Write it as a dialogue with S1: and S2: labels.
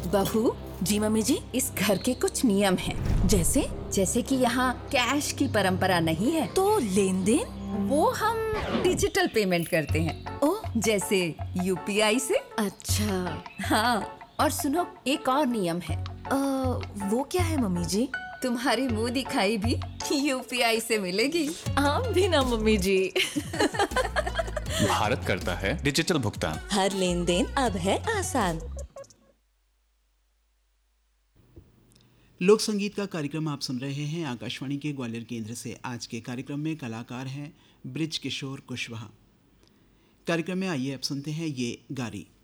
S1: बहू जी मम्मी जी, इस घर के कुछ नियम हैं, जैसे जैसे कि यहाँ कैश की परंपरा नहीं है, तो लेन देन वो हम डिजिटल पेमेंट करते हैं। ओह, जैसे यूपीआई से।
S2: अच्छा।
S1: हाँ, और सुनो, एक और नियम है।
S2: वो क्या है मम्मी जी?
S1: तुम्हारी मुंह दिखाई भी यूपीआई से मिलेगी।
S2: हम भी ना मम्मी जी।
S3: भारत करता है डिजिटल भुगतान।
S2: हर लेन देन अब है आसान।
S4: लोक संगीत का कार्यक्रम आप सुन रहे हैं आकाशवाणी के ग्वालियर केंद्र से। आज के कार्यक्रम में कलाकार हैं ब्रिज किशोर कुशवाहा। कार्यक्रम में आइए अब सुनते हैं ये गारी।